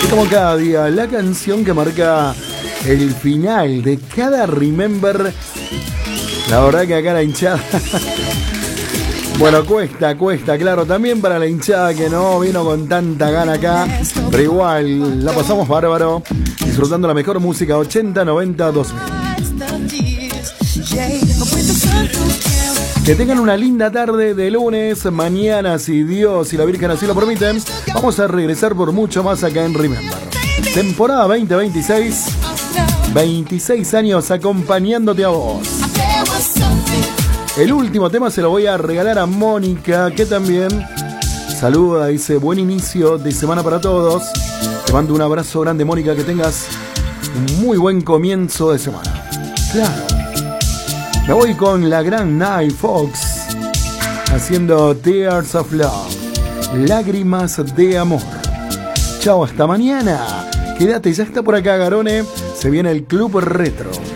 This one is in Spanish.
Como cada día, la canción que marca el final de cada Remember. La verdad que acá la hinchada bueno, cuesta, claro, también para la hinchada que no vino con tanta gana acá, pero igual la pasamos bárbaro, disfrutando la mejor música 80, 90, 2000. Que tengan una linda tarde de lunes. Mañana, si Dios y la Virgen así lo permiten, vamos a regresar por mucho más acá en Remember. Temporada 2026, 26 años acompañándote a vos. El último tema se lo voy a regalar a Mónica, que también saluda, dice buen inicio de semana para todos. Te mando un abrazo grande, Mónica, que tengas un muy buen comienzo de semana. Claro. Me voy con la gran Night Fox haciendo Tears of Love, lágrimas de amor. Chao, hasta mañana. Quédate, ya está por acá Garone. Se viene el Club Retro.